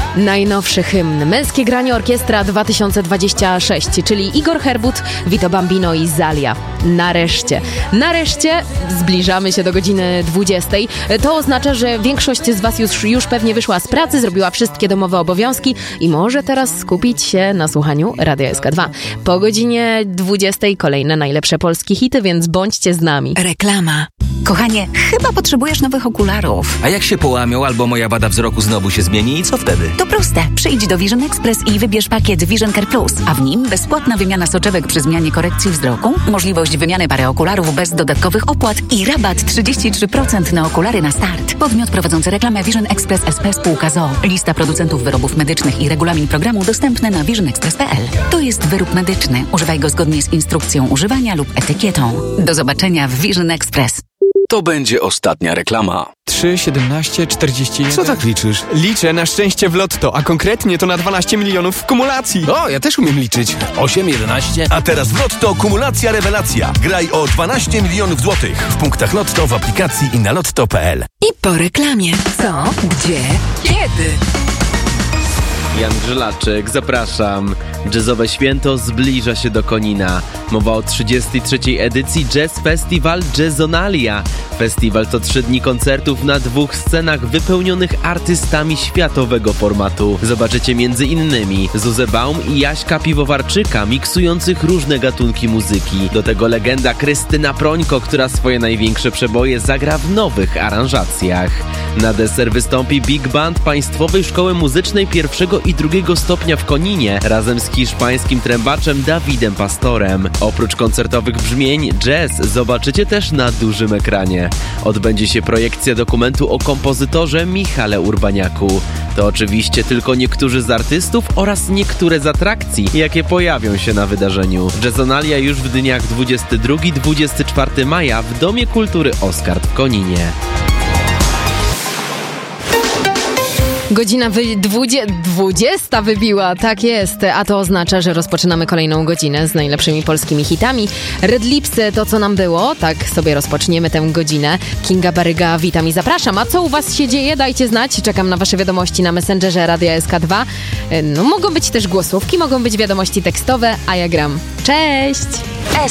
Najnowszy hymn. Męskie granie orkiestra 2026, czyli Igor Herbut, Vito Bambino i Zalia. Nareszcie zbliżamy się do godziny 20. To oznacza, że większość z Was już pewnie wyszła z pracy, zrobiła wszystkie domowe obowiązki i może teraz skupić się na słuchaniu Radia SK2. Po godzinie 20 kolejne najlepsze polskie hity, więc bądźcie z nami. Reklama. Kochanie, chyba potrzebujesz nowych okularów. A jak się połamią albo moja wada wzroku znowu się zmieni i co wtedy? To proste. Przyjdź do Vision Express i wybierz pakiet Vision Care Plus, a w nim bezpłatna wymiana soczewek przy zmianie korekcji wzroku, możliwość wymiany pary okularów bez dodatkowych opłat i rabat 33% na okulary na start. Podmiot prowadzący reklamę Vision Express SP Spółka z o.o. Lista producentów wyrobów medycznych i regulamin programu dostępne na visionexpress.pl. To jest wyrób medyczny. Używaj go zgodnie z instrukcją używania lub etykietą. Do zobaczenia w Vision Express. To będzie ostatnia reklama. 3, 17, 41... Co tak liczysz? Liczę na szczęście w lotto, a konkretnie to na 12 milionów w kumulacji. O, ja też umiem liczyć. 8, 11... A teraz w Lotto kumulacja rewelacja. Graj o 12 milionów złotych w punktach Lotto, w aplikacji i na lotto.pl. I po reklamie. Co? Gdzie? Kiedy? Jan Grzylaczyk, zapraszam. Jazzowe święto zbliża się do Konina. Mowa o 33. edycji Jazz Festival Jazzonalia. Festiwal to 3 dni koncertów na 2 scenach wypełnionych artystami światowego formatu. Zobaczycie m.in. Zuzę Baum i Jaśka Piwowarczyka miksujących różne gatunki muzyki. Do tego legenda Krystyna Prońko, która swoje największe przeboje zagra w nowych aranżacjach. Na deser wystąpi Big Band Państwowej Szkoły Muzycznej I i II stopnia w Koninie razem z hiszpańskim trębaczem Dawidem Pastorem. Oprócz koncertowych brzmień, jazz zobaczycie też na dużym ekranie. Odbędzie się projekcja dokumentu o kompozytorze Michale Urbaniaku. To oczywiście tylko niektórzy z artystów oraz niektóre z atrakcji, jakie pojawią się na wydarzeniu. Jazzonalia już w dniach 22-24 maja w Domie Kultury Oskard w Koninie. Godzina 20 wybiła, tak jest, a to oznacza, że rozpoczynamy kolejną godzinę z najlepszymi polskimi hitami. Red Lipsy, to co nam było, tak sobie rozpoczniemy tę godzinę. Kinga Baryga, witam i zapraszam. A co u Was się dzieje? Dajcie znać, czekam na Wasze wiadomości na Messengerze Radia SK2. No mogą być też głosówki, mogą być wiadomości tekstowe, a ja gram. Cześć!